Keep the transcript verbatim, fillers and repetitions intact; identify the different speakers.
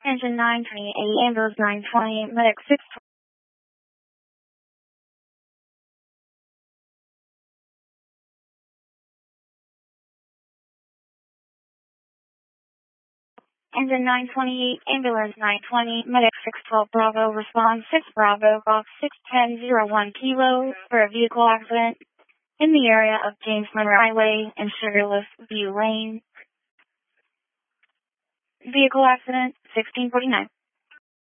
Speaker 1: Engine nine twenty-eight, ambulance nine twenty, medic six twenty. Engine nine twenty-eight, ambulance nine twenty, medic six twelve Bravo, respond six Bravo, Golf six ten zero one Kilo for a vehicle accident in the area of James Monroe Highway and Sugarloaf View Lane. Vehicle accident, sixteen forty-nine.